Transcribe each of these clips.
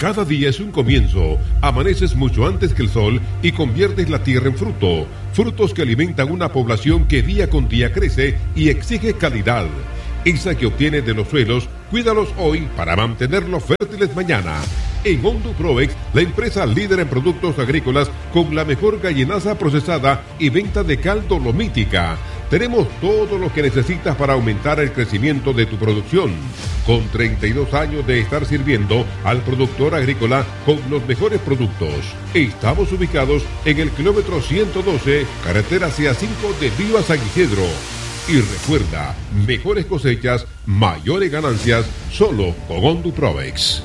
Cada día es un comienzo. Amaneces mucho antes que el sol y conviertes la tierra en fruto. Frutos que alimentan una población que día con día crece y exige calidad. Esa que obtienes de los suelos, cuídalos hoy para mantenerlos fértiles mañana. En Honduprovex, la empresa líder en productos agrícolas con la mejor gallinaza procesada y venta de caldo lomítica. Tenemos todo lo que necesitas para aumentar el crecimiento de tu producción. Con 32 años de estar sirviendo al productor agrícola con los mejores productos. Estamos ubicados en el kilómetro 112, carretera CA5 de Viva San Isidro. Y recuerda, mejores cosechas, mayores ganancias, solo con Honduprovex.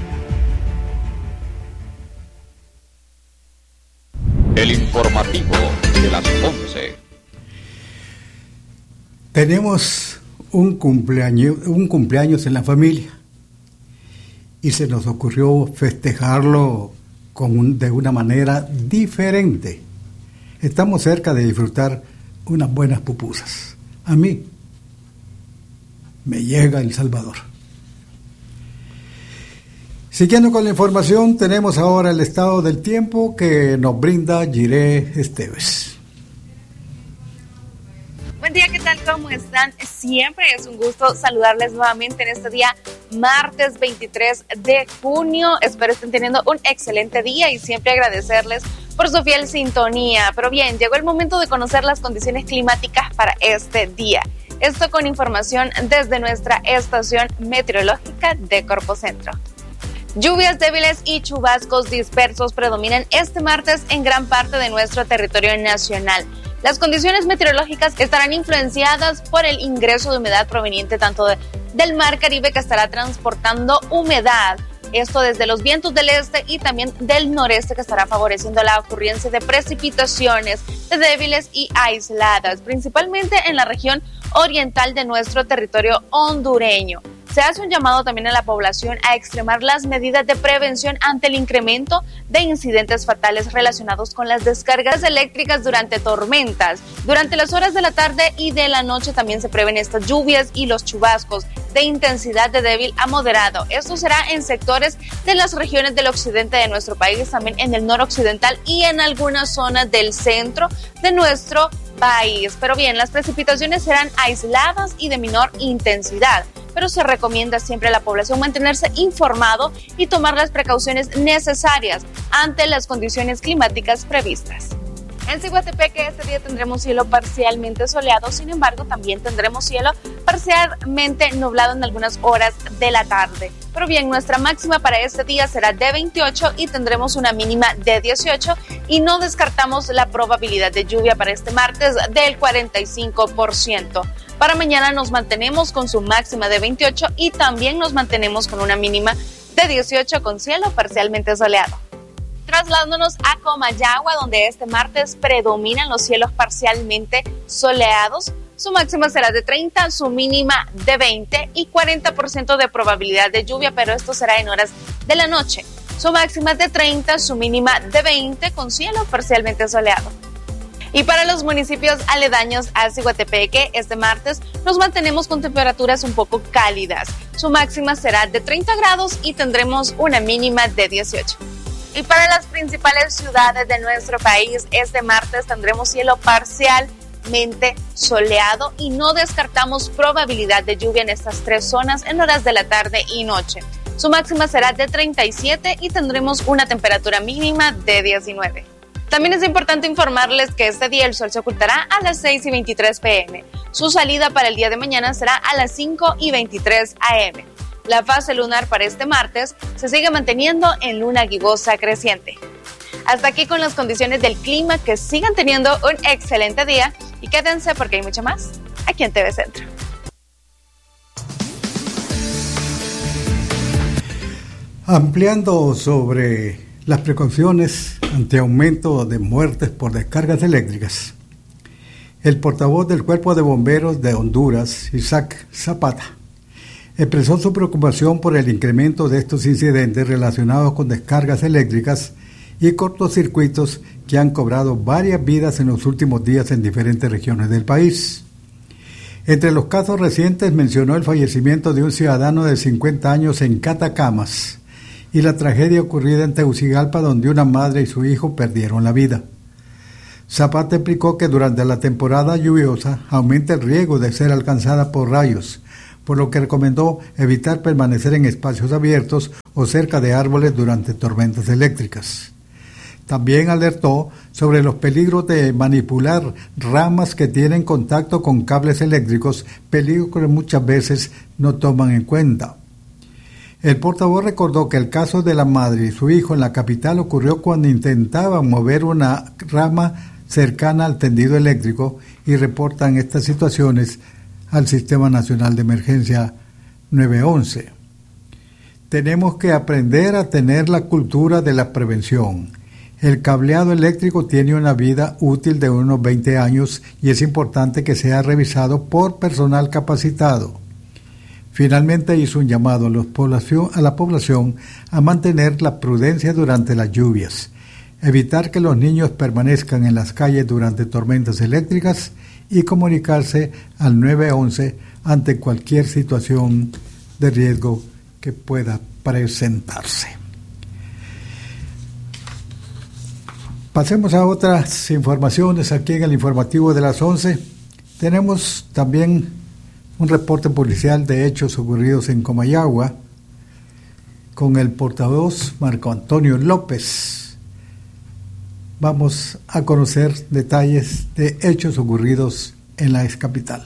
El informativo de las 11. Tenemos un cumpleaños en la familia y se nos ocurrió festejarlo de una manera diferente. Estamos cerca de disfrutar unas buenas pupusas. A mí me llega El Salvador. Siguiendo con la información, tenemos ahora el estado del tiempo que nos brinda Jiré Esteves. Buen día, ¿qué tal? ¿Cómo están? Siempre es un gusto saludarles nuevamente en este día, martes 23 de junio. Espero estén teniendo un excelente día y siempre agradecerles por su fiel sintonía. Pero bien, llegó el momento de conocer las condiciones climáticas para este día. Esto con información desde nuestra estación meteorológica de Corpocentro. Lluvias débiles y chubascos dispersos predominan este martes en gran parte de nuestro territorio nacional. Las condiciones meteorológicas estarán influenciadas por el ingreso de humedad proveniente tanto del Mar Caribe, que estará transportando humedad. Esto desde los vientos del este y también del noreste, que estará favoreciendo la ocurrencia de precipitaciones débiles y aisladas, principalmente en la región oriental de nuestro territorio hondureño. Se hace un llamado también a la población a extremar las medidas de prevención ante el incremento de incidentes fatales relacionados con las descargas eléctricas durante tormentas. Durante las horas de la tarde y de la noche también se prevén estas lluvias y los chubascos de intensidad de débil a moderado. Esto será en sectores de las regiones del occidente de nuestro país, también en el noroccidental y en algunas zonas del centro de nuestro país. Pero bien, las precipitaciones serán aisladas y de menor intensidad, pero se recomienda siempre a la población mantenerse informado y tomar las precauciones necesarias ante las condiciones climáticas previstas. En Ciguatepeque este día tendremos cielo parcialmente soleado, sin embargo también tendremos cielo parcialmente nublado en algunas horas de la tarde. Pero bien, nuestra máxima para este día será de 28 y tendremos una mínima de 18 y no descartamos la probabilidad de lluvia para este martes del 45%. Para mañana nos mantenemos con su máxima de 28 y también nos mantenemos con una mínima de 18 con cielo parcialmente soleado. Trasladándonos a Comayagua, donde este martes predominan los cielos parcialmente soleados. Su máxima será de 30, su mínima de 20 y 40% de probabilidad de lluvia, pero esto será en horas de la noche. Su máxima de 30, su mínima de 20 con cielo parcialmente soleado. Y para los municipios aledaños a Ciguatepeque, este martes nos mantenemos con temperaturas un poco cálidas. Su máxima será de 30 grados y tendremos una mínima de 18. Y para las principales ciudades de nuestro país, este martes tendremos cielo parcialmente soleado y no descartamos probabilidad de lluvia en estas tres zonas en horas de la tarde y noche. Su máxima será de 37 y tendremos una temperatura mínima de 19. También es importante informarles que este día el sol se ocultará a las 6:23 p.m. Su salida para el día de mañana será a las 5:23 a.m. La fase lunar para este martes se sigue manteniendo en luna gibosa creciente. Hasta aquí con las condiciones del clima, que sigan teniendo un excelente día y quédense porque hay mucho más aquí en TV Centro. Ampliando sobre las precauciones ante aumento de muertes por descargas eléctricas, el portavoz del Cuerpo de Bomberos de Honduras, Isaac Zapata, expresó su preocupación por el incremento de estos incidentes relacionados con descargas eléctricas y cortocircuitos que han cobrado varias vidas en los últimos días en diferentes regiones del país. Entre los casos recientes mencionó el fallecimiento de un ciudadano de 50 años en Catacamas y la tragedia ocurrida en Tegucigalpa, donde una madre y su hijo perdieron la vida. Zapata explicó que durante la temporada lluviosa aumenta el riesgo de ser alcanzada por rayos, por lo que recomendó evitar permanecer en espacios abiertos o cerca de árboles durante tormentas eléctricas. También alertó sobre los peligros de manipular ramas que tienen contacto con cables eléctricos, peligros que muchas veces no toman en cuenta. El portavoz recordó que el caso de la madre y su hijo en la capital ocurrió cuando intentaban mover una rama cercana al tendido eléctrico y reportan estas situaciones al Sistema Nacional de Emergencia 911. Tenemos que aprender a tener la cultura de la prevención. El cableado eléctrico tiene una vida útil de unos 20 años y es importante que sea revisado por personal capacitado. Finalmente hizo un llamado a la población a mantener la prudencia durante las lluvias, evitar que los niños permanezcan en las calles durante tormentas eléctricas y comunicarse al 911 ante cualquier situación de riesgo que pueda presentarse. Pasemos a otras informaciones aquí en el informativo de las 11. Tenemos también un reporte policial de hechos ocurridos en Comayagua con el portavoz Marco Antonio López. Vamos a conocer detalles de hechos ocurridos en la excapital.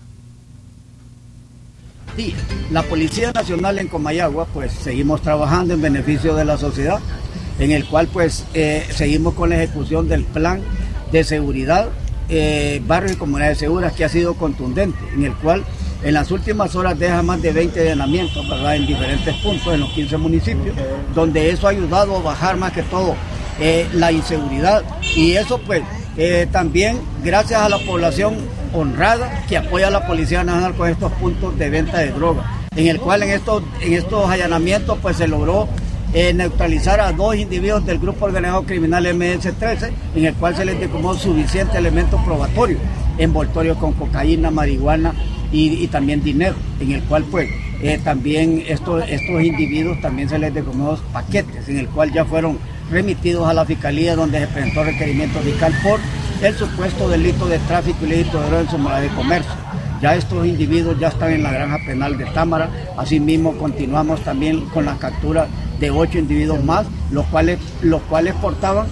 Sí, la Policía Nacional en Comayagua, pues seguimos trabajando en beneficio de la sociedad, en el cual pues seguimos con la ejecución del plan de seguridad, barrios y comunidades seguras, que ha sido contundente, en el cual en las últimas horas deja más de 20 allanamientos, ¿verdad?, en diferentes puntos, en los 15 municipios, donde eso ha ayudado a bajar más que todo la inseguridad, y eso pues también gracias a la población honrada que apoya a la Policía Nacional con estos puntos de venta de droga, en el cual en estos allanamientos pues se logró neutralizar a 2 individuos del grupo organizado criminal MS-13, en el cual se les declaró suficiente elemento probatorio, envoltorios con cocaína, marihuana y también dinero, en el cual pues también estos individuos también se les declaró paquetes, en el cual ya fueron remitidos a la Fiscalía, donde se presentó requerimiento fiscal por el supuesto delito de tráfico ilícito de drogas en su modalidad de comercio. Ya estos individuos ya están en la granja penal de Támara. Asimismo continuamos también con la captura de 8 individuos más, los cuales portaban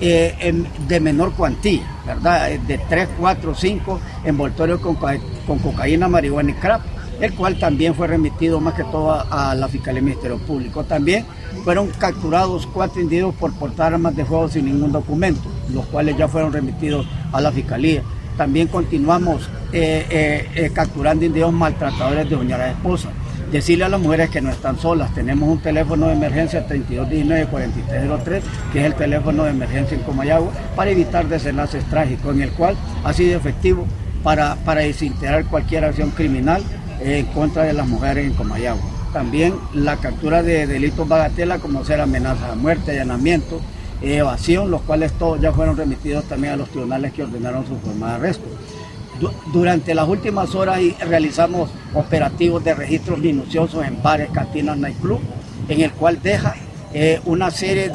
de menor cuantía, ¿verdad? De 3, 4, 5 envoltorios con cocaína, marihuana y crack, el cual también fue remitido más que todo a la Fiscalía del Ministerio Público. También fueron capturados 4 individuos por portar armas de fuego sin ningún documento, los cuales ya fueron remitidos a la Fiscalía. También continuamos capturando individuos maltratadores de doña la esposa. Decirle a las mujeres que no están solas. Tenemos un teléfono de emergencia 3219-4303, que es el teléfono de emergencia en Comayagua, para evitar desenlaces trágicos, en el cual ha sido efectivo para desintegrar cualquier acción criminal en contra de las mujeres en Comayagua. También la captura de delitos bagatela, como ser amenaza de muerte, allanamiento, evasión, los cuales todos ya fueron remitidos también a los tribunales que ordenaron su forma de arresto. Durante las últimas horas realizamos operativos de registros minuciosos en bares, cantinas, nightclub, en el cual deja una serie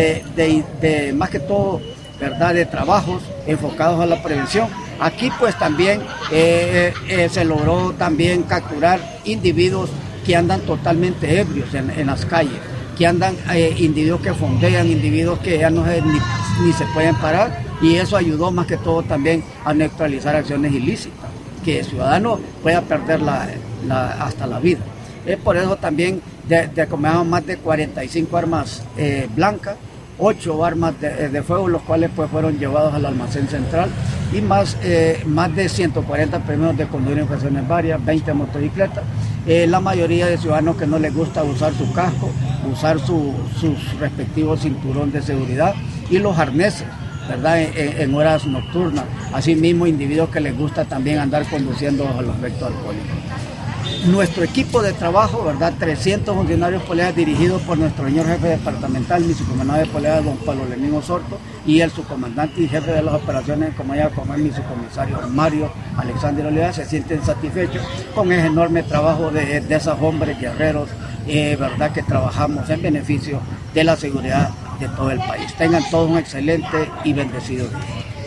de más que todo, ¿verdad?, de trabajos enfocados a la prevención. Aquí pues también se logró también capturar individuos que andan totalmente ebrios en las calles, que andan individuos que fondean, individuos que ya no ni se pueden parar, y eso ayudó más que todo también a neutralizar acciones ilícitas, que el ciudadano pueda perder hasta la vida. Por eso también decomendamos más de 45 armas blancas, 8 armas de fuego, los cuales pues fueron llevados al almacén central, y más de 140 premios de conducir en infracciones varias, 20 motocicletas. La mayoría de ciudadanos que no les gusta usar su casco, usar sus respectivos cinturón de seguridad y los arneses, ¿verdad?, en horas nocturnas. Asimismo, individuos que les gusta también andar conduciendo bajo los efectos alcohólicos. Nuestro equipo de trabajo, ¿verdad?, 300 funcionarios policiales dirigidos por nuestro señor jefe departamental, mi subcomandante de policía, don Pablo Lenín Osorto, y el subcomandante y jefe de las operaciones, como ya como es mi subcomisario Mario Alexander Oliva, se sienten satisfechos con ese enorme trabajo de esos hombres guerreros verdad que trabajamos en beneficio de la seguridad de todo el país. Tengan todos un excelente y bendecido día.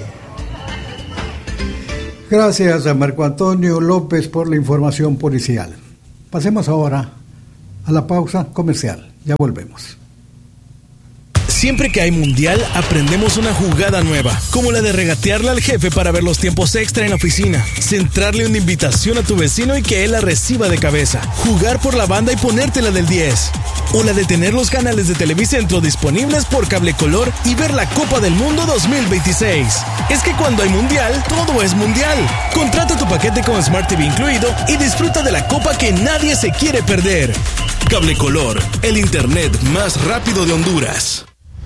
Gracias a Marco Antonio López por la información policial. Pasemos ahora a la pausa comercial. Ya volvemos. Siempre que hay mundial, aprendemos una jugada nueva, como la de regatearle al jefe para ver los tiempos extra en la oficina, centrarle una invitación a tu vecino y que él la reciba de cabeza, jugar por la banda y ponértela del 10, o la de tener los canales de Televicentro disponibles por cable color y ver la Copa del Mundo 2026. Es que cuando hay mundial, todo es mundial. Contrata tu paquete con Smart TV incluido y disfruta de la copa que nadie se quiere perder. Cable Color, el internet más rápido de Honduras.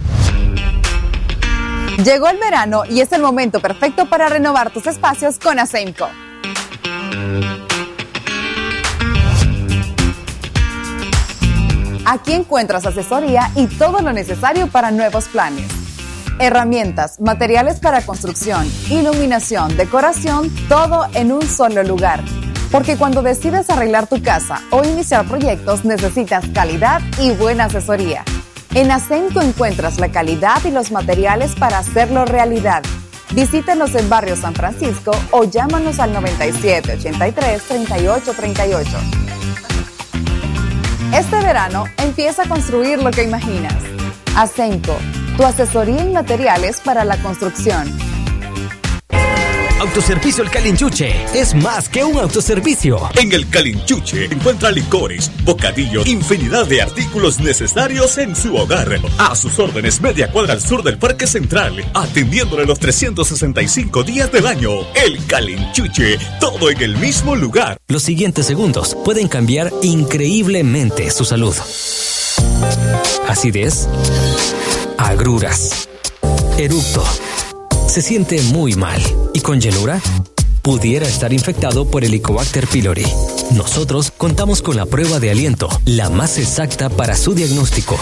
Llegó el verano y es el momento perfecto para renovar tus espacios con Asemco. Aquí encuentras asesoría y todo lo necesario para nuevos planes. Herramientas, materiales para construcción, iluminación, decoración, todo en un solo lugar. Porque cuando decides arreglar tu casa o iniciar proyectos necesitas calidad y buena asesoría. En Asemco encuentras la calidad y los materiales para hacerlo realidad. Visítanos en Barrio San Francisco o llámanos al 9783-3838. Este verano empieza a construir lo que imaginas. Asemco, tu asesoría en materiales para la construcción. Autoservicio El Calinchuche es más que un autoservicio. En El Calinchuche encuentra licores, bocadillos, infinidad de artículos necesarios en su hogar. A sus órdenes, media cuadra al sur del Parque Central, atendiéndole los 365 días del año. El Calinchuche, todo en el mismo lugar. Los siguientes segundos pueden cambiar increíblemente su salud. Acidez, agruras, eructo. Se siente muy mal y con llenura pudiera estar infectado por Helicobacter pylori. Nosotros contamos con la prueba de aliento, la más exacta para su diagnóstico.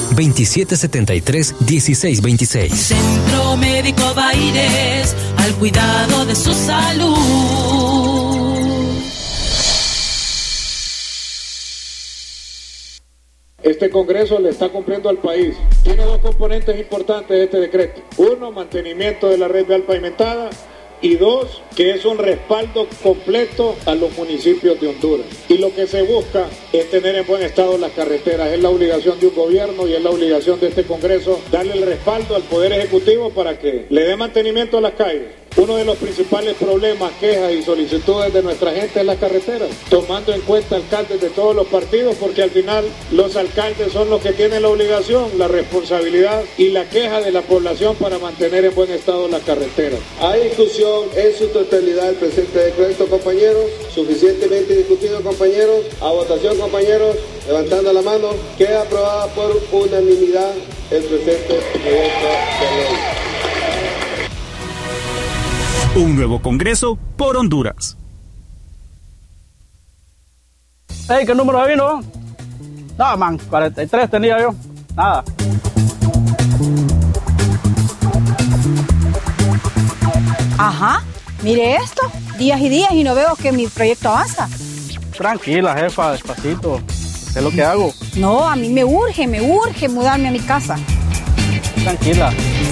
2773-1626. Centro Médico Baires, al cuidado de su salud. Este Congreso le está cumpliendo al país. Tiene dos componentes importantes de este decreto. Uno, mantenimiento de la red vial pavimentada. Y dos, que es un respaldo completo a los municipios de Honduras. Y lo que se busca es tener en buen estado las carreteras. Es la obligación de un gobierno y es la obligación de este Congreso darle el respaldo al Poder Ejecutivo para que le dé mantenimiento a las calles. Uno de los principales problemas, quejas y solicitudes de nuestra gente es las carreteras, tomando en cuenta alcaldes de todos los partidos, porque al final los alcaldes son los que tienen la obligación, la responsabilidad y la queja de la población para mantener en buen estado las carreteras. Hay discusión en su totalidad el presente decreto, compañeros, suficientemente discutido, compañeros. A votación, compañeros, levantando la mano, queda aprobada por unanimidad el presente proyecto de ley. Un nuevo Congreso por Honduras. Hey, ¿qué número vino? No, man, 43 tenía yo. Nada. Ajá, mire esto. Días y días y no veo que mi proyecto avanza. Tranquila, jefa, despacito. Sé lo que hago. No, a mí me urge mudarme a mi casa. Tranquila.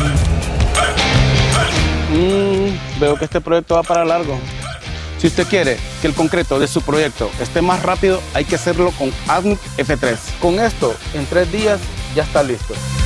Veo que este proyecto va para largo. Si usted quiere que el concreto de su proyecto esté más rápido, hay que hacerlo con ADMIC F3. Con esto, en 3 días ya está listo.